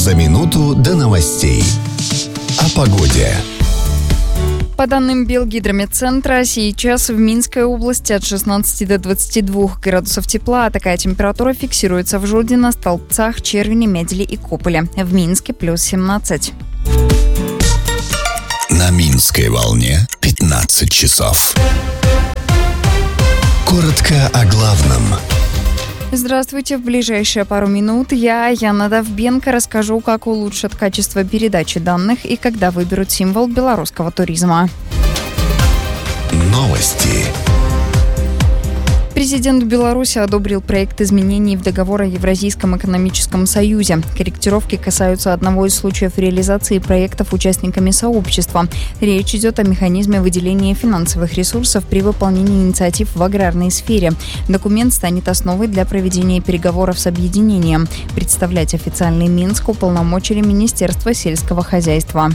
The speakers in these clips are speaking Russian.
За минуту до новостей. О погоде. По данным Белгидрометцентра, сейчас в Минской области от 16 до 22 градусов тепла. Такая температура фиксируется в Жодино, Столбцах, Червине, Меделе и Кополе. В Минске плюс 17. На Минской волне 15 часов. Коротко о главном. Здравствуйте. В ближайшие пару минут я, Яна Довбенко, расскажу, как улучшат качество передачи данных и когда выберут символ белорусского туризма. Новости. Президент Беларуси одобрил проект изменений в договор о Евразийском экономическом союзе. Корректировки касаются одного из случаев реализации проектов участниками сообщества. Речь идет о механизме выделения финансовых ресурсов при выполнении инициатив в аграрной сфере. Документ станет основой для проведения переговоров с объединением. Представлять официальный Минск уполномочили Министерство сельского хозяйства.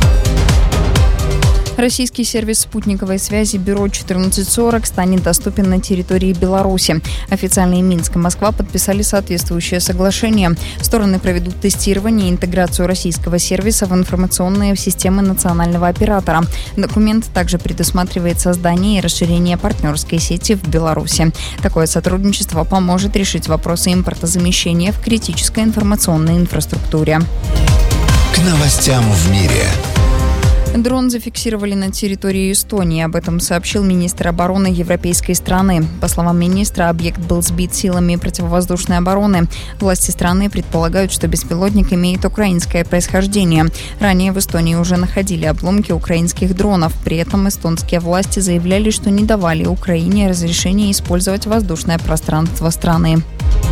Российский сервис спутниковой связи Бюро 1440 станет доступен на территории Беларуси. Официальные Минск и Москва подписали соответствующее соглашение. Стороны проведут тестирование и интеграцию российского сервиса в информационные системы национального оператора. Документ также предусматривает создание и расширение партнерской сети в Беларуси. Такое сотрудничество поможет решить вопросы импортозамещения в критической информационной инфраструктуре. К новостям в мире. Дрон зафиксировали на территории Эстонии. Об этом сообщил министр обороны европейской страны. По словам министра, объект был сбит силами противовоздушной обороны. Власти страны предполагают, что беспилотник имеет украинское происхождение. Ранее в Эстонии уже находили обломки украинских дронов. При этом эстонские власти заявляли, что не давали Украине разрешения использовать воздушное пространство страны.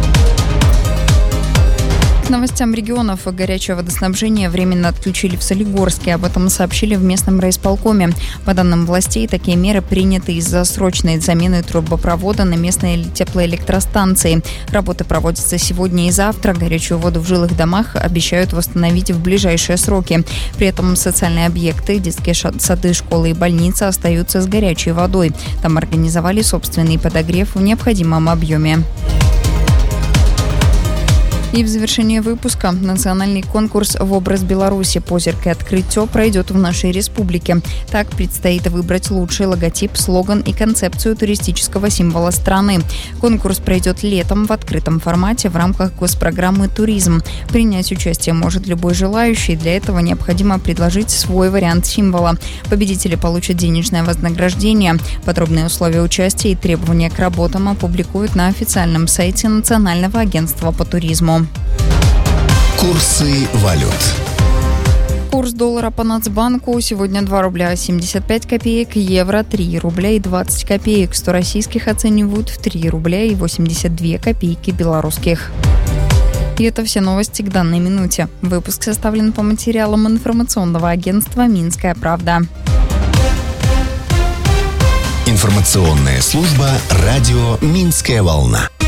К новостям регионов. Горячее водоснабжение временно отключили в Солигорске. Об этом сообщили в местном райисполкоме. По данным властей, такие меры приняты из-за срочной замены трубопровода на местной теплоэлектростанции. Работы проводятся сегодня и завтра. Горячую воду в жилых домах обещают восстановить в ближайшие сроки. При этом социальные объекты, детские сады, школы и больницы остаются с горячей водой. Там организовали собственный подогрев в необходимом объеме. И в завершение выпуска национальный конкурс в образ Беларуси «Позерк и открытие» пройдет в нашей республике. Так предстоит выбрать лучший логотип, слоган и концепцию туристического символа страны. Конкурс пройдет летом в открытом формате в рамках госпрограммы «Туризм». Принять участие может любой желающий. Для этого необходимо предложить свой вариант символа. Победители получат денежное вознаграждение. Подробные условия участия и требования к работам опубликуют на официальном сайте Национального агентства по туризму. Курсы валют. Курс доллара по Нацбанку сегодня 2 рубля 75 копеек, евро 3 рубля и 20 копеек, 100 российских оценивают в 3 рубля и 82 копейки белорусских. И это все новости к данной минуте. Выпуск составлен по материалам информационного агентства «Минская правда». Информационная служба радио «Минская волна».